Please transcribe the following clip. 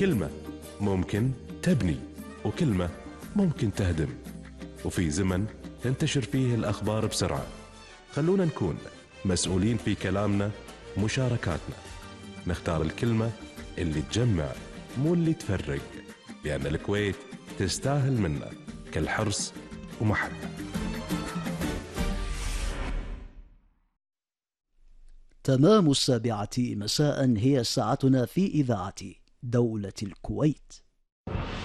كلمة ممكن تبني وكلمة ممكن تهدم، وفي زمن تنتشر فيه الأخبار بسرعة. خلونا نكون مسؤولين في كلامنا ومشاركاتنا، نختار الكلمة اللي تجمع مو اللي تفرق، لأن الكويت تستاهل منا كل حرص ومحبة. تمام 7 مساء هي ساعتنا في إذاعة دولة الكويت.